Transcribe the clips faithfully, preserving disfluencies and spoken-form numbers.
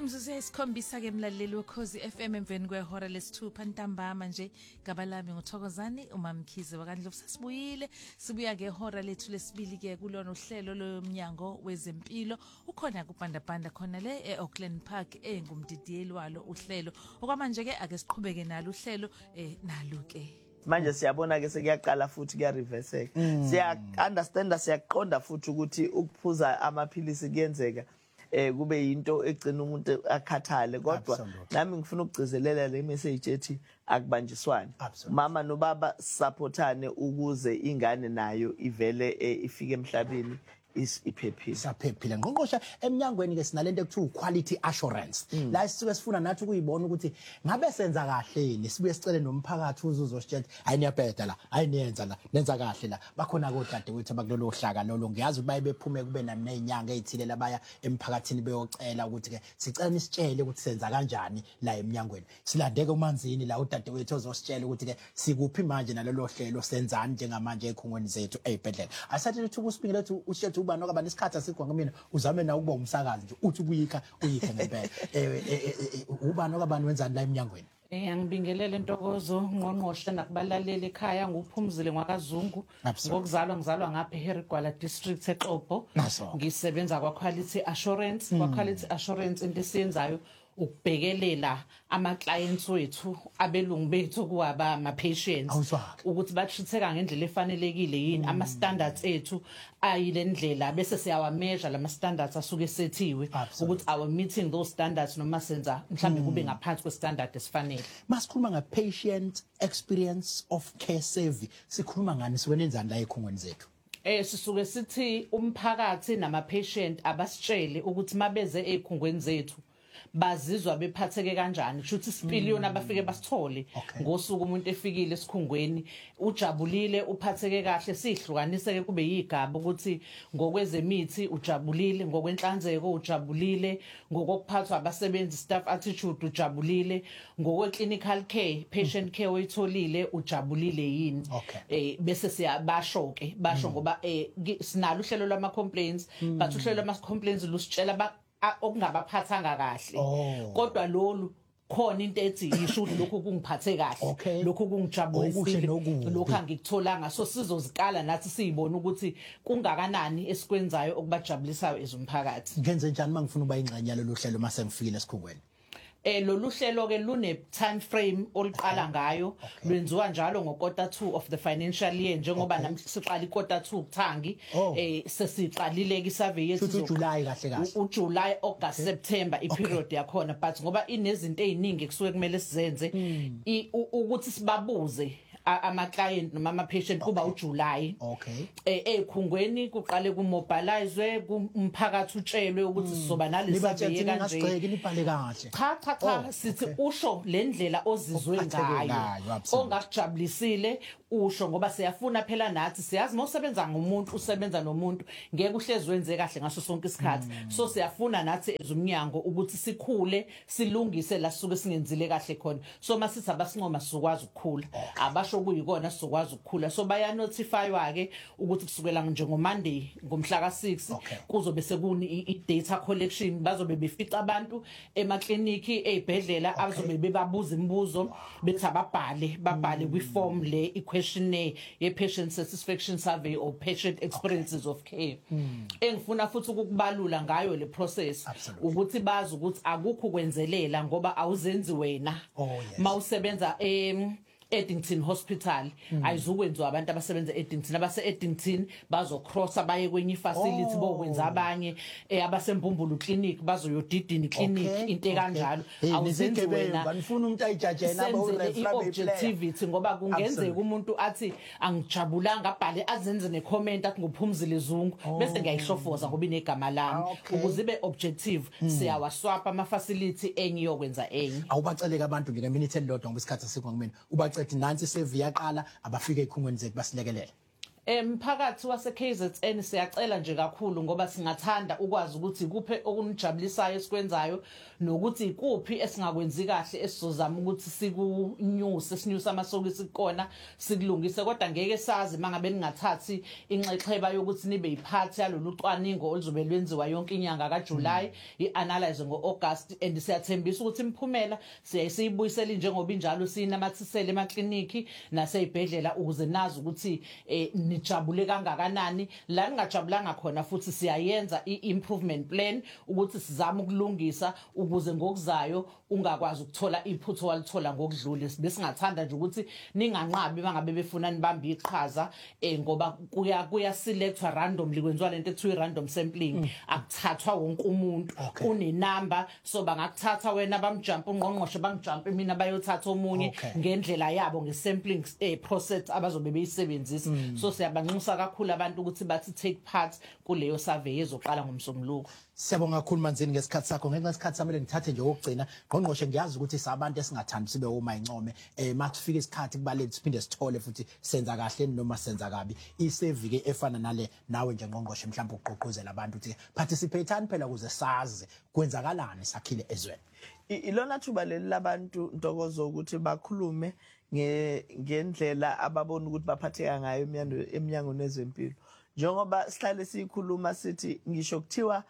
Imzuzu esikhombisa ke mlaleli wekhozi F M emveni kwehora lesithupha ntambama nje gabalami ngothokozani uMamkhize wakandlovu sasibuyile sibuya ke ihora lethu lesibili ke kulona uhlelo lomnyango wezempilo ukhona kuBandabanda khona le eAuckland Park engumdidiyeli walo uhlelo okwamanje ke ake siqhubeke nalo uhlelo eh nalo ke manje siyabona ke sekuyaqala futhi kuya reverse siya understand siyaqonda futhi ukuthi ukuphuza amaphilisi kuyenzeka eh kube into egcina umuntu akhathale kodwa nami ngifuna ukugcizelela le message ethi akubanjiswane mama nobaba supportane ukuze ingane nayo ivele ifike emhlabeni is iphephile saphephile ngqongqosha eminyangweni ke sinalento ekuthiwa quality assurance la sisuke sifuna nathi ukuyibona ukuthi ngabe senza kahle ni sibuye sicele nomphakathi uzuzositshela ayiniyabheda la ayiniyenza la nenza kahle la bakhona kodade wethu abakulolo hlaka lolo ngiyazi ukuthi baye bephume kube nanezinyanga ezithile labaya emphakathini beyocela ukuthi ke sicela nisitshele ukuthi senza kanjani la eminyangweni silandeke umanzini la udade wethu uzositshela ukuthi ke sikuphi manje nalolo hlelo senzani njengamanje ekhungweni zethu ezibhedlela asathi ukuthi kusipingile ukuthi ushethu uba nokuba nesikhathi asikho ngamina uzame na ukuba umsakazi nje uthi kuyikha uyikhe ngempela eh uba nokuba wenzani la eminyangweni Eh ngibingelele intokozo ngqongqoshe nakubalaleli ekhaya nguphumzile ngwakazungu ngokuzalwa ngizalwa ngapha eHerigwala district eXhobo ngisebenza kwa quality assurance kwa quality assurance into esiyenzayo ukubhekelela ama clients wethu abelungu bethu kuwaba ama patients ukuthi batritheka ngendlela efanelekile yini ama standards ethu ayile ndlela bese siyawa measure lama standards asuke sethiwe ukuthi our meeting those standards noma senza mhlambe kube ngaphansi kwe standard esifanele masikhuluma nga patient experience of care savvy sikhuluma ngani siwenenzani la ekhungweni zethu Eh sisuke sithi umphakathi nama patient abasitshele ukuthi mabeze ekhungweni zethu bazizwa bephatheke kanjani kusho ukuthi isipiliyoni abafike basithole ngosuku umuntu efikile esikhungweni ujabulile uphatheke kahle sihlukanise ke kube yigaba ukuthi ngokwezemithi ujabulile ngokwenhlanzeko ujabulile ngokuphathwa abasebenzi staff attitude ujabulile ngokwe clinical care patient care oyitholile ujabulile yini eh bese siyabasho ke basho ngoba eh sinalo uhlelo lwama complaints but uhlelo lwama complaints lusitshela okungabaphathanga kahle kodwa lolu khona into ethi yisho lokho kungiphathe kahle lokho kungijabulisile lokho angikutholanga so sizozikala nathi siyibona ukuthi kungakanani esikwenzayo okubajabulisayo ezumphakathi ngenze njani mangifuna uba ingxenye yalo hlelo mase ngifikile esikhungweni Eh lolu hlelo ke lune time frame oliqala ngayo lwenziwa njalo ngo quarter two of the financial year njengoba namhla siqala i quarter two kuthangi eh sesiqalile ke survey yethu u July kahle kahle u July August September i period yakhona but ngoba inezinto eziningi kusuke kumele sizenze ukuthi sibabuze ama client noma ama patient kuba uJuly okay eh ekhungweni kuqale ku mobilize umphakathi utshelwe ukuthi sizoba nalesabhe kanje nibhale kahle cha cha cha sithi usho lendlela ozizwe ngayo ongakujabulisile usho ngoba siyafuna phela nathi siyazi mawusebenza ngomuntu usebenza nomuntu ngeke uhlezi wenze kahle ngaso sonke isikhathi so siyafuna nathi ezumnyango ukuthi sikhule silungise la suke singenzile kahle khona so masithi abasinqoma sizokwazi ukukhula abasho kuyikona sizokwazi ukukhula so baya notifywa ke ukuthi kusukela nje ngo Monday ngomhla ka six kuzobe sekuni i data collection bazobe befica abantu ema clinic ezibhedlela abazobe bebabuza imibuzo bethi ababhale babhale kwi form le questionnaire ye patient satisfaction survey or patient experiences of care engifuna futhi ukukubalula ngayo le process ukuthi bazi ukuthi akukho kwenzelela ngoba awuzenzi wena mawusebenza em Eddington Hospital ayizukwenziwa abantu abasebenza eEddington abase Eddington bazo cross abaye kwenye facility bokwenza abanye abasembumbulu clinic bazoyodidini clinic into kanjalo awuzenzi wena banifuna umuntu ayijajena objectivity ngoba kungenzeka umuntu athi angijabulanga abhale azenze ne comment athi ngophumzile zungu bese ngiyayihlofoza ngoba inegama lami ukuze ibe objective siyawaswapa ama facility enye yokwenza enye awubaceleka abantu ngeke minute elilodwa ngoba isikhathi asikho ngimina uba ethi nansi seviyaqala abafike ekhungweni zethu basilekelele Emphakathi wase K Z N siyacela nje kakhulu ngoba singathanda ukwazi ukuthi kuphe okunijabulisayo esikwenzayo nokuthi ikuphi esingakwenzi kahle esizozama ukuthi sikunyuse sinyuse amasokisi kukona sikulungise kodwa ngeke sazi mangabe ningathathi inxexheba yokuthi nibe yiphathi yalolu cwaningo oluzobe lwenziwa yonke inyanga kaJuly ianalyze ngoAugust and siyathembisa ukuthi imphumela siyayisibuyisela njengoba injalo sinamathisele emakliniki nasezibhedlela ukuze nazi ukuthi nijabule kangakanani la ningajabulanga khona futhi siyayenza i-improvement plan ukuthi sizame ukulungisa ukuze ngokuzayo ungakwazi ukuthola iphutho walithola ngokudlula besingathanda nje ukuthi ninganqabi mangabe befuna nibambe iqhaza eh ngoba kuya kuya selectwa randomly kwenziwa lento ekuthiwa random sampling akuthathwa wonke umuntu une number so bangakuthatha wena bamjump ungqongqoshe bangijump mina bayothatha omunye ngendlela yabo ngesampling eh process abazobe beyisebenzisa so siyabanxusa kakhulu abantu ukuthi bathi take part kuleyo survey ezoqala ngomsombuluko. Siyabonga kakhulu Manzini ngesikhathi sakho ngenxa yesikhathi samele ngithathe nje ukugcina ngqongqoshe ngiyazi ukuthi sabantu esingathandi sibe uma income eh makusifika isikhathi kubaleki siphinde sithole futhi senza kahle noma senza kabi isurvey ke efana nale nawe nje ngqongqoshe mhlawumbe uqoqozela abantu ukuthi participate phela ukuze sazi kwenzakalani sakhile ezweni. Ilona thuba leli labantu Ntokozo ukuthi bakhulume ngendlela ababona ukuthi baphatheka ngayo eminyango nezempilo njengoba sihlale sikhuluma sithi ngisho kuthiwa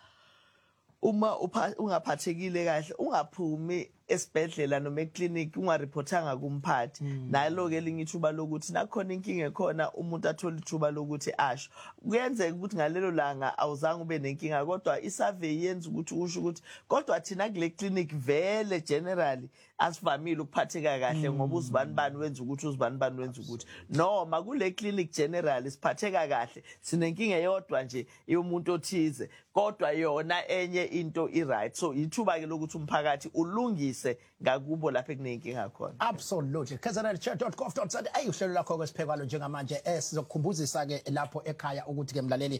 uma ungaphathekile kahle ungaphumi esibhedlela noma eclinic ungareportanga kumphathi nalo ke lingithuba lokuthi nakhona inkinga ekhona umuntu athola ithuba lokuthi asho kuyenzeka ukuthi ngalelo langa awuzange ube nenkinga kodwa isurvey yenza ukuthi usho ukuthi kodwa thina kule clinic vele generally asivamile ukuphatheka kahle ngoba uzibani bani wenza ukuthi uzibani bani wenza ukuthi noma kule clinic generally siphatheka kahle sinenkinga eyodwa nje yomuntu othize kodwa yona enye into i right so ithuba ke lokuthi umphakathi ulungise ngakubo lapha kunenkinga khona. Absolutely. k z n chat dot gov dot za uhlelo lakho kwesiphekalo njengamanje esizokukhumbuzisa ke lapho ekhaya ukuthi ke mlaleli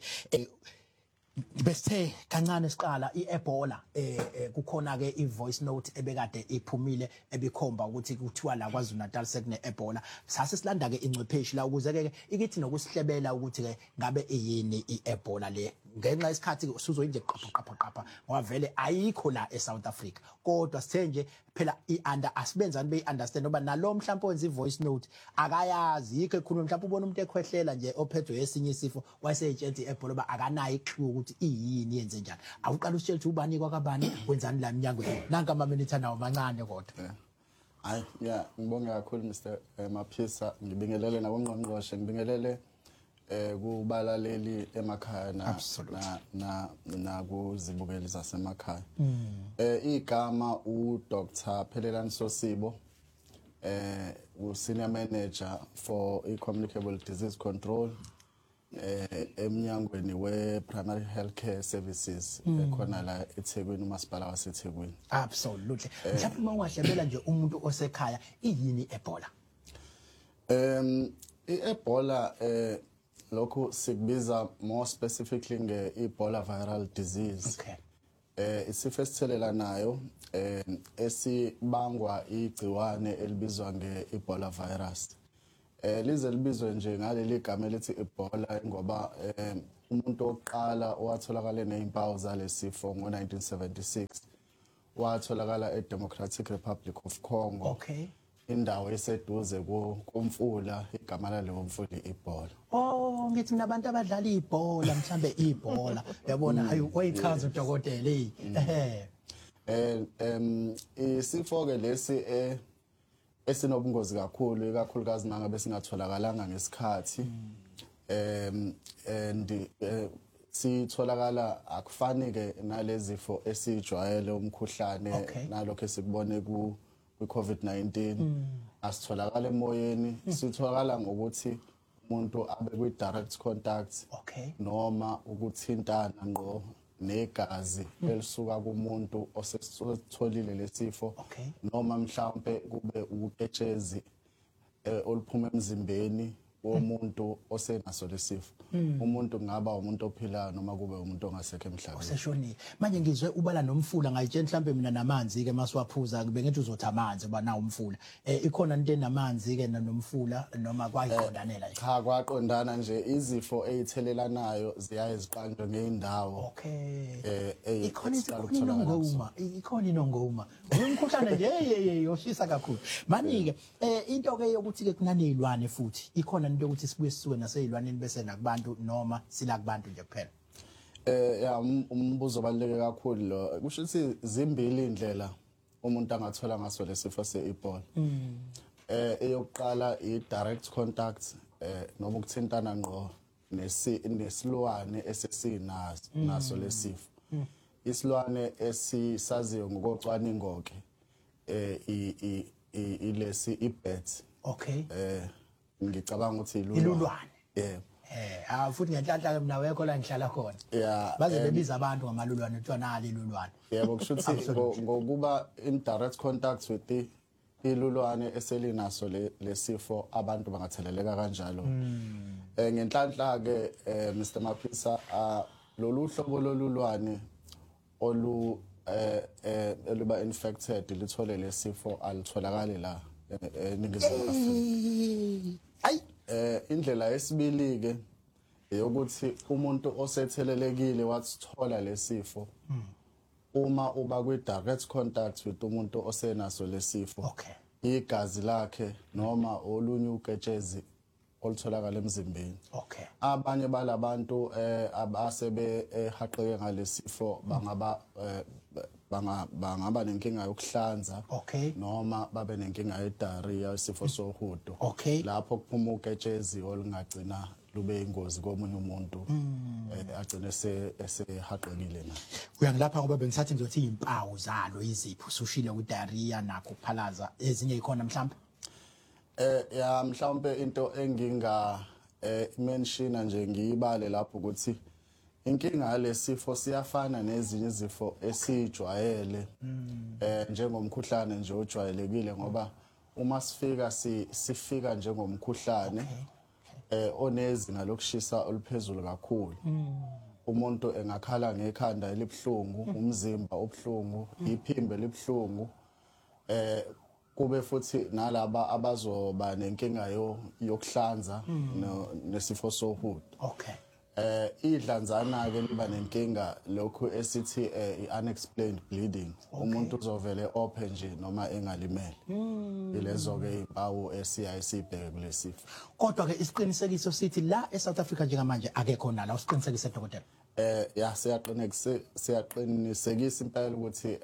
bese kancane siqala iEbola eh kukhona ke ivoice note ebekade iphumile ebikhomba ukuthi kuthiwa la kwaZulu Natal sekune Ebola sase silanda ke ingcwepheshi la ukuze ke ikithi nokusihlebela ukuthi ke ngabe yini iEbola le ngenxa isikhathi usuzoyinde qapha qapha qapha ngoba vele ayikho la eSouth Africa kodwa sithe nje phela iunder asibenzani beyiunderstand ngoba nalo mhlawumbe wenza ivoice note akayazi yikho ekhuluma mhlawumbe ubona umuntu ekhwehlela nje ophethwe yesinye isifo wayeseyitshela iEbola ba akanayo iqhiwu ukuthi iyini yenze njani awuqala usitshela ukuthi ubani kwakabani wenzani la eminyango nanka ama minute nawo mancane kodwa. Hayi yeah ngibonga kakhulu Mr Maphisa ngibingelele nabongqongqoshe ngibingelele eh kubalaleli emakhaya na na na kuzibukeli zasemakhaya eh igama u Doctor Phelelani Sosibo eh u Senior Manager for i-Communicable Disease Control eh emnyangweni we Primary Healthcare Services khona la eThekwini uMasipala waseThekwini. Absolutely mhlawumbe uma ungahlebela nje umuntu osekhaya iyini Ebola? Em iEbola eh lokho sikubiza more specifically nge-Ebola viral disease. Okay. Eh isifo esithelelanayo eh esibangwa igciwane elibizwa nge-Ebola virus. Eh lize libizwe nje ngaleli gama elithi Ebola ngoba eh umuntu oqala owatholakala nezimpawu zalesifo ngo nineteen seventy-six watholakala eDemocratic Republic of Congo. Okay. Indawo eseduze komfula igama laleyo mfula iEbola. Oh ngithi mina abantu abadlala ibhola mhlambe ibhola yabona hayi wayichaza udokotela ehe eh em isifo ke lesi eh esinobungozi kakhulu ikakhulukazi nangabe singatholakalanga ngesikhathi em and sitholakala akufani ke nalezifo esijwayele umkhuhlane nalokho esikubone ku COVID nineteen asitholakala emoyeni sitholakala ngokuthi umuntu abe kwi direct contact noma ukuthintana ngqo negazi elisuka kumuntu osesitholile lesifo noma mhlawumbe kube uketshezi oluphuma emzimbeni womuntu osenaso lesifo umuntu ngaba umuntu ophilayo noma kube umuntu ongasekho emhlabeni oseshonile manje ngizwe ubala nomfula ngayitshela mhlambe mina namanzi ke masiwaphuza kube ngithi uzothi amanzi bana umfula eh ikhona into enamanzi ke nomfula noma kwayiqondanela nje cha kwaqondana nje izifo ezithelelanayo ziyaye ziqanjwe ngeindawo okay eh ikhona inongoma ikhona inongoma umkhuhlane nje hey yoshisa kakhulu manike eh into ke yokuthi ke kunanezilwane futhi ikhona into ukuthi sibuye sisuke nasezilwaneni bese nakubantu noma sila kubantu nje kuphela eh ya umbuzo obaluleke kakhulu lo kusho ukuthi zimbili indlela umuntu angathola ngaso lesifo seEbola eh eyokuqala i direct contact eh noma ukuthintana ngqo nesi nesilwane esesinaso naso lesifo isilwane esisaziyo ngokocwaningo ke eh i ilesi ibet okay eh ngicabanga ukuthi ilulwane yebo eh ah futhi ngenhlanhla mina wekho la ngihlala khona yeah baze bebiza abantu ngamalulwane kuthiwa nali ilulwane yebo kusho ukuthi ngokuba in direct contact with the ilulwane eselinaso lesifo abantu bangatheleleka kanjalo eh ngenhlanhla ke Mr Maphisa lolu hlobo lolulwane olu eh eh eluba infected lithole lesifo alitholakali la eningizimu Afrika ay eh indlela yesibili ke eyokuthi umuntu osethelelekile wathola lesifo uma uba kwi direct contact with umuntu osenaso lesifo okay igazi lakhe noma olunye uketshezi olutholakala emzimbeni okay abanye balabantu eh abasebe ehaqeke ngalesifo bangaba banga bangaba nenkinga yokuhlanza okay noma babe nenkinga ye diarrhea isifo sohudo okay lapho kuphuma uketshezi olungagcina lube ingozi komunye umuntu eh agcine esehaqekile na uyangilapha ngoba bengisathi ngizothi impawu zalo izipho usushile ku diarrhea nakho kuphalaza ezinye ikhona mhlawumbe eh ya mhlawumbe into enginga eh mention nje ngiyibale lapho ukuthi inkinga yalesifo siyafana nezinye izifo esijwayele eh njengomkhuhlane nje ojwayelekile ngoba uma sifika sifika njengomkhuhlane eh onezinga lokushisa oluphezulu kakhulu umuntu engakhala ngekhanda elibhlungu umzimba obhlungu iphimbo elibhlungu eh kube futhi nalaba abazoba nenkinga yokuhlanza nesifo sohudo okay eh idlanzana ke liba nenkinga lokho esithi unexplained bleeding umuntu uzovele open nje noma engalimele ilezo ke impawu esiyayisibheke kulesifo kodwa ke isiqinisekiso sithi la eSouth Africa njengamanje akekho nala usiqinisekise dokotela eh ya siyaqinisekisa siyaqinisekisa impela ukuthi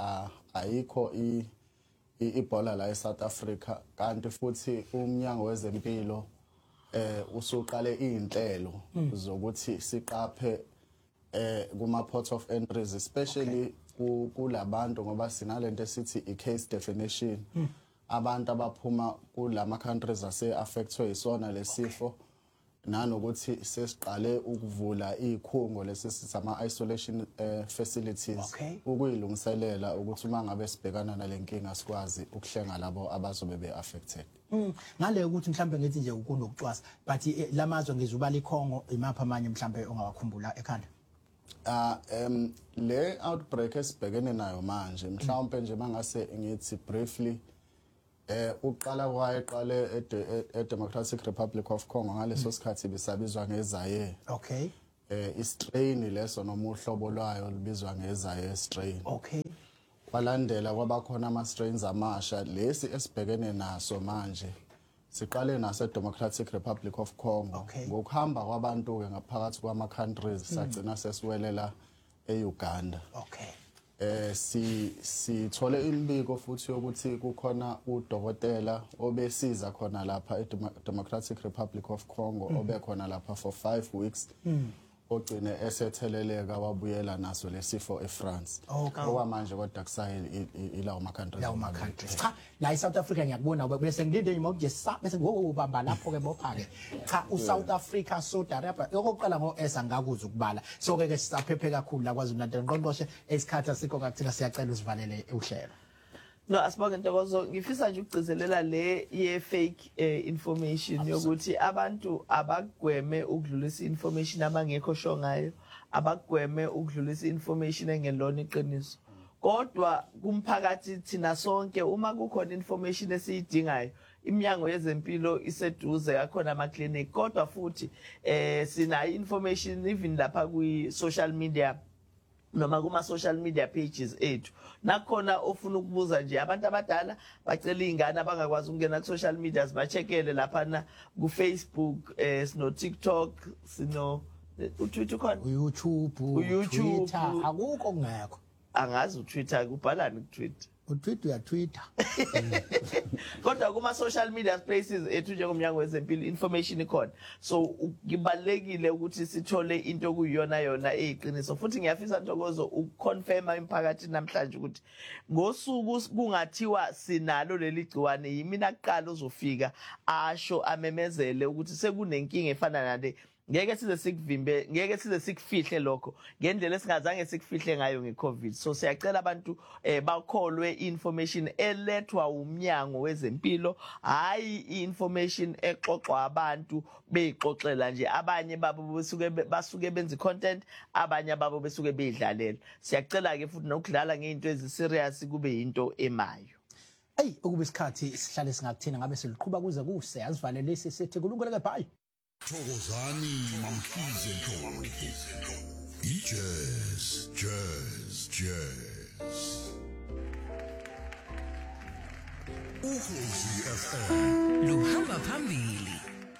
ayikho i iBola la eSouth Africa kanti futhi umnyango wezempilo eh usuqale izinhlelo zokuthi siqaphe eh kuma ports of entries especially kulabantu ngoba sinalento esithi i case definition abantu abaphuma kulama countries ase affectwe isona lesifo nanokuthi sesiqale ukuvula izikhungo lesisama isolation facilities ukuyilungiselela ukuthi uma ngabe sibhekana nalenkinga sikwazi ukuhlenga labo abazobe be affected ngale ukuthi mhlambe ngithi nje ukunokucwasa but lamazwe ngizubala ikhongo imapha amanye mhlambe ongawakhumbula ekhanda ah em le outbreak esibhekene nayo manje mhlawumbe nje mangase ngithi briefly eh uqala kwayeqale eDemocratic Republic of Congo ngaleso sikhathi bisabizwa ngeZaire okay eh istrain leso noma uhlobo lwayo libizwa ngeZaire strain okay kwalandela kwabakhona ama strains amasha lesi esibhekene naso manje siqale nase Democratic Republic of Congo ngokuhamba kwabantu ke ngaphakathi kwama countries sagcina sesiwelela eUganda okay eh si sithole imbiko futhi ukuthi kukhona udokotela obesiza khona lapha eDemocratic Republic of Congo obekhona lapha for five weeks ogcine esetheleleka wabuyela naso lesifo eFrance okwamanje kodwa kusayile ilawo ma countries lawo ma countries cha la eSouth Africa ngiyakubona bese ngilinde nje mawuje sa bese ngobamba lapho ke bopha ke cha uSouth Africa Saudi Arabia yokuqala ngo esa ngakuza ukubala so ke ke sisaphephe kakhulu la kwaZulu Natal ngqongqoshe esikhatha sikho kakuthina siyacela usivalele uhlelo No, asibonge Ntokozo, ngifisa nje ukugcizelela le ye fake eh, information yokuthi abantu abagweme ukudlulisa information abangekho sho ngayo, abagweme ukudlulisa information engelona iqiniso. Kodwa kumphakathi thina sonke uma kukhona information esiyidingayo, iminyango yezempilo iseduze akhona ama clinic, kodwa futhi eh sina information even lapha ku social media noma kuma social media pages ethu. Nakhona ofuna ukubuza nje abantu abadala bacela izingane abangakwazi ukungena ku social media sibachekele lapha na ku Facebook, eh sino TikTok, sino uTwitter khona, uYouTube, uTwitter, akukho kungekho. Angazi uTwitter kubhalani kuTwitter. uTwitter uyatwitter. Kodwa kuma social media spaces ethu njengomnyango wezempilo information ikhona. So ngibalekile ukuthi sithole into kuyiyona yona eyiqiniso. Futhi ngiyafisa Ntokozo ukuconfirma imphakathi namhlanje ukuthi ngosuku kungathiwa sinalo leli gciwane yimina kuqala uzofika asho amemezele ukuthi sekunenkinga efana nale. Ngeke size sikuvimbe, ngeke size sikufihle lokho ngendlela esingazange sikufihle ngayo ngeCovid. So siyacela abantu eh bakholwe information elethwa umnyango wezempilo, hayi information exoxwa abantu beyixoxela nje, abanye babo besuke basuke benza content, abanye babo besuke beyidlalela. Siyacela ke futhi nokudlala ngeinto eziserious kube into emayo. Hey, ukube isikhathi sihlale singakuthina ngabe siliqhubha kuze kuse asivalele sisethi kulungele bye. Thokozani Mamkhize Dlomo. Jazz, jazz, jazz. Ukhozi F M. Luhamba phambili.